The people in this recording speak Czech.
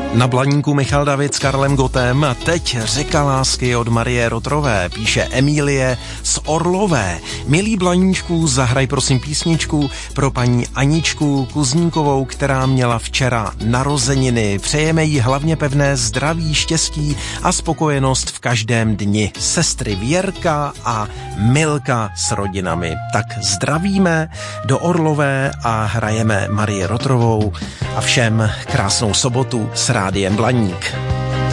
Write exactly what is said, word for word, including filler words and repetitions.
Na Blaníku Michal David s Karlem Gottem a teď Řeka lásky od Marie Rotrové, píše Emílie z Orlové. Milý Blaníčku, zahraj prosím písničku pro paní Aničku Kuzníkovou, která měla včera narozeniny. Přejeme jí hlavně pevné zdraví, štěstí a spokojenost v každém dni. Sestry Věrka a Milka s rodinami. Tak zdravíme do Orlové a hrajeme Marie Rotrovou a všem krásnou sobotu s Rádiem Blaník.